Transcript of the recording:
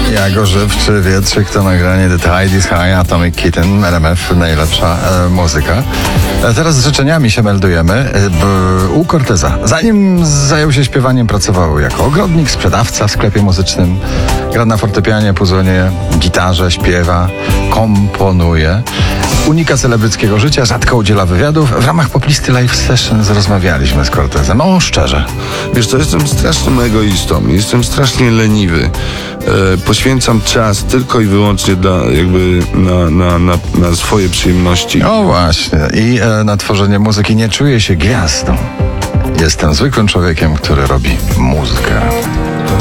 Jak ożywczy wietrzyk to nagranie The Tide is High, Atomic Kitten, RMF, najlepsza muzyka. Teraz z życzeniami się meldujemy u Corteza. Zanim zajął się śpiewaniem, pracował jako ogrodnik, sprzedawca w sklepie muzycznym. Gra na fortepianie, puzonie, gitarze, śpiewa, komponuje. Unika celebryckiego życia, rzadko udziela wywiadów. W ramach poplisty Live Sessions rozmawialiśmy z Cortezem. No, szczerze. Wiesz co, jestem strasznym egoistą, jestem strasznie leniwy. Poświęcam czas tylko i wyłącznie na swoje przyjemności. O właśnie. I na tworzenie muzyki nie czuję się gwiazdą. Jestem zwykłym człowiekiem, który robi muzykę.